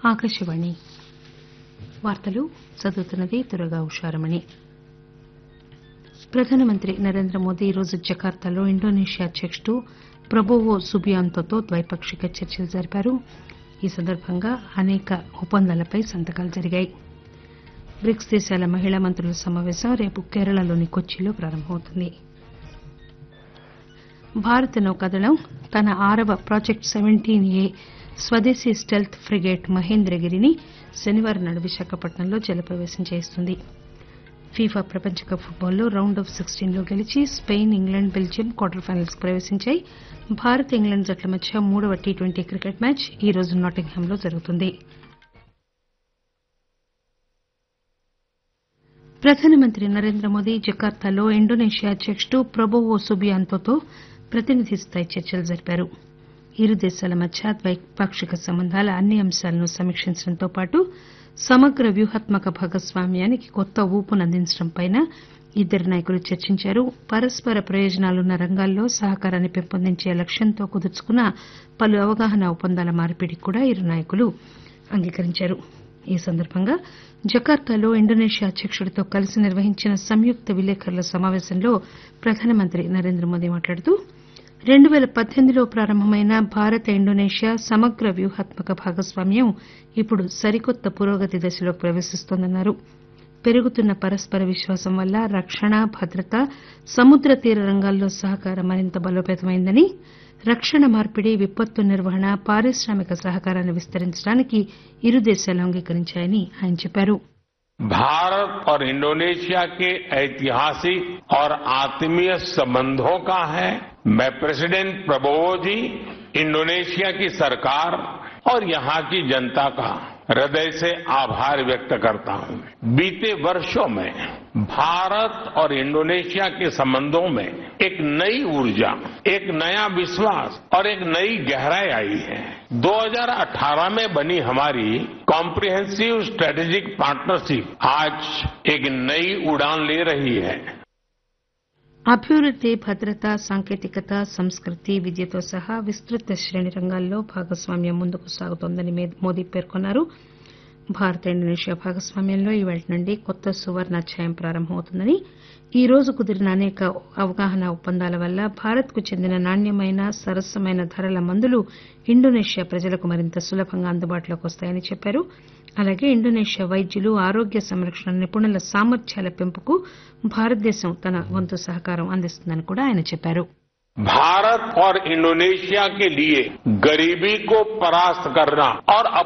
ఆకాశవాణి వార్తలు చదువుతున్నది దుర్గా ఉషారమణి. ప్రధానమంత్రి నరేంద్ర మోదీ ఈరోజు జకార్తాలో ఇండోనేషియా అధ్యకుడు ప్రబోవో సుబియాంతోతో ద్వైపాక్షిక చర్చలు జరిపారు. ఈ సందర్భంగా అనేక ఒప్పందాలపై సంతకాలు జరిగాయి. బ్రిక్స్ దేశాల మహిళా మంత్రుల సమావేశం రేపు కేరళలోని కొచ్చిలో ప్రారంభమవుతుంది. భారత నౌకాదళం తన 6వ ప్రాజెక్టు 17A స్వదేశీ స్టెల్త్ ఫ్రిగేట్ మహేంద్రగిరిని శనివారం నాడు విశాఖపట్నంలో జలప్రవేశం చేయిస్తుంది. ఫీఫా ప్రపంచ కప్ ఫుట్బాల్లో రౌండ్ ఆఫ్ 16లో గెలిచి Spain, England, Belgium quarter finals కు ప్రవేశించాయి. భారత్, ఇంగ్లాండ్ జట్ల మధ్య 3వ టీ20 క్రికెట్ మ్యాచ్ ఈ రోజు నాటింగ్హామ్లో జరుగుతుంది. ప్రధానమంత్రి నరేంద్ర మోదీ జకార్తాలో ఇండోనేషియా అధ్యకుడు ప్రబోవో సుబియాంతోతో ప్రతినిధి స్థాయి చర్చలు జరిపారు. ఇరు దేశాల మధ్య ద్వైపాక్షిక సంబంధాల అన్ని అంశాలను సమీక్షించడంతో పాటు సమగ్ర వ్యూహాత్మక భాగస్వామ్యానికి కొత్త ఊపునందించడంపై ఇద్దరు నాయకులు చర్చించారు. పరస్పర ప్రయోజనాలున్న రంగాల్లో సహకారాన్ని పెంపొందించే లక్ష్యంతో కుదుర్చుకున్న పలు అవగాహన ఒప్పందాల మార్పిడికి కూడా ఇరు నాయకులు అంగీకరించారు. ఈ సందర్భంగా జకార్తాలో ఇండోనేషియా అధ్యకుడితో కలిసి నిర్వహించిన సంయుక్త విలేకరుల సమావేశంలో ప్రధానమంత్రి నరేంద్ర మోదీ మాట్లాడుతూ 2018లో ప్రారంభమైన భారత ఇండోనేషియా సమగ్ర వ్యూహాత్మక భాగస్వామ్యం ఇప్పుడు సరికొత్త పురోగతి దశలోకి ప్రవేశిస్తోందన్నారు. పెరుగుతున్న పరస్పర విశ్వాసం వల్ల రక్షణ, భద్రత, సముద్ర తీర రంగాల్లో సహకారం మరింత బలోపేతమైందని, రక్షణ మార్పిడి, విపత్తు నిర్వహణ, పారిశ్రామిక సహకారాన్ని విస్తరించడానికి ఇరు దేశాలు అంగీకరించాయని ఆయన చెప్పారు. भारत और इंडोनेशिया के ऐतिहासिक और आत्मीय संबंधों का है मैं प्रेसिडेंट प्रबोवो जी, इंडोनेशिया की सरकार और यहां की जनता का हृदय से आभार व्यक्त करता हूं. बीते वर्षों में भारत और इंडोनेशिया के संबंधों में एक नई ऊर्जा, एक नया विश्वास और एक नई गहराई आई है. 2018 में बनी हमारी कॉम्प्रिहेंसिव स्ट्रेटेजिक पार्टनरशिप आज एक नई उड़ान ले रही है. అభివృద్ది, భద్రత, సాంకేతికత, సంస్కృతి, విద్యతో సహా విస్తృత శ్రేణి రంగాల్లో భాగస్వామ్యం ముందుకు సాగుతోందని మోదీ పేర్కొన్నారు. భారత ఇండోనేషియా భాగస్వామ్యంలో ఇవాళ్టి నుండి కొత్త సువర్ణాధ్యాయం ప్రారంభమవుతుందని, ఈ రోజు కుదిరిన అనేక అవగాహన ఒప్పందాల వల్ల భారత్ కు చెందిన నాణ్యమైన, సరసమైన ధరల మందులు ఇండోనేషియా ప్రజలకు మరింత సులభంగా అందుబాటులోకి వస్తాయని చెప్పారు. అలాగే ఇండోనేషియా వైద్యులు, ఆరోగ్య సంరక్షణ నిపుణుల సామర్థ్యాల పెంపుకు భారతదేశం తన వంతు సహకారం అందిస్తుందని కూడా ఆయన చెప్పారు. भारत और इंडोनेशिया के लिए गरीबी को परास्त करना और